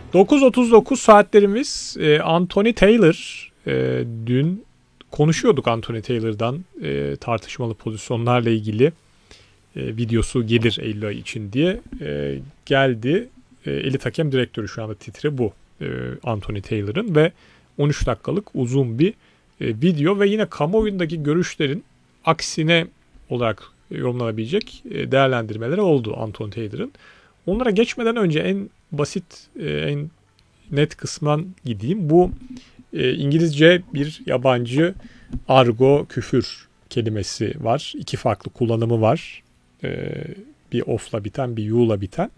9.39 saatlerimiz. Anthony Taylor. Dün konuşuyorduk Anthony Taylor'dan tartışmalı pozisyonlarla ilgili videosu gelir Eylül ayı için diye geldi. Elit hakem direktörü şu anda titri bu Anthony Taylor'ın ve 13 dakikalık uzun bir video ve yine kamuoyundaki görüşlerin aksine olarak yorumlanabilecek değerlendirmeleri oldu Anthony Taylor'ın. Onlara geçmeden önce en basit, en net kısmından gideyim. Bu İngilizce bir yabancı argo küfür kelimesi var. İki farklı kullanımı var. Bir of'la biten, bir you'la biten.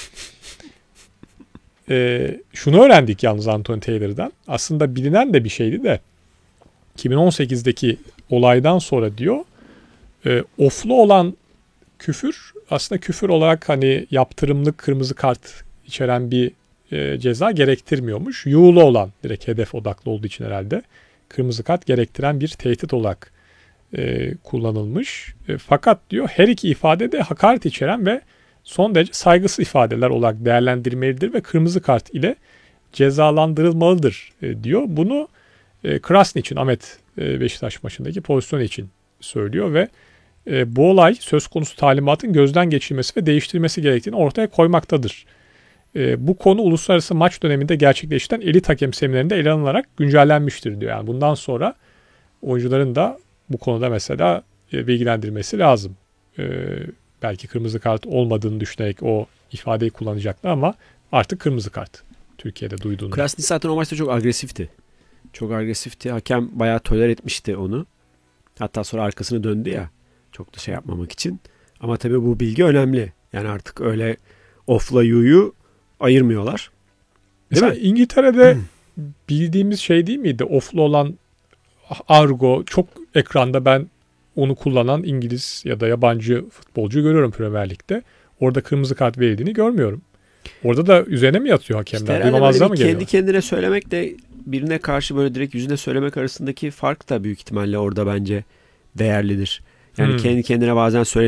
Şunu öğrendik yalnız Anthony Taylor'dan. Aslında bilinen de bir şeydi de 2018'deki olaydan sonra diyor of'lu olan küfür aslında küfür olarak hani yaptırımlık kırmızı kart içeren bir ceza gerektirmiyormuş. You'lu olan direkt hedef odaklı olduğu için herhalde kırmızı kart gerektiren bir tehdit olarak kullanılmış. Fakat diyor her iki ifade de hakaret içeren ve son derece saygısız ifadeler olarak değerlendirmelidir ve kırmızı kart ile cezalandırılmalıdır diyor. Bunu Krasny için Ahmet Beşiktaş maçındaki pozisyon için söylüyor ve bu olay söz konusu talimatın gözden geçirilmesi ve değiştirilmesi gerektiğini ortaya koymaktadır. Bu konu uluslararası maç döneminde gerçekleştiren elit hakem seminerinde ele alınarak güncellenmiştir diyor. Yani bundan sonra oyuncuların da bu konuda mesela bilgilendirmesi lazım. Belki kırmızı kart olmadığını düşünerek o ifadeyi kullanacaklar ama artık kırmızı kart Türkiye'de duyduğunu. Krasny zaten o maçta çok agresifti. Çok agresifti. Hakem bayağı toler etmişti onu. Hatta sonra arkasını döndü ya. Çok da şey yapmamak için. Ama tabii bu bilgi önemli. Yani artık öyle off'la you'yu ayırmıyorlar. Değil mesela mi? İngiltere'de bildiğimiz şey değil miydi? Off'lu olan argo çok ekranda ben onu kullanan İngiliz ya da yabancı futbolcu görüyorum Premier Lig'de. Orada kırmızı kart verildiğini görmüyorum. Orada da üzerine mi yatıyor hakemler? İşte herhalde böyle kendi kendine söylemek de birine karşı böyle direkt yüzüne söylemek arasındaki fark da büyük ihtimalle orada bence değerlidir. Yani kendi kendine bazen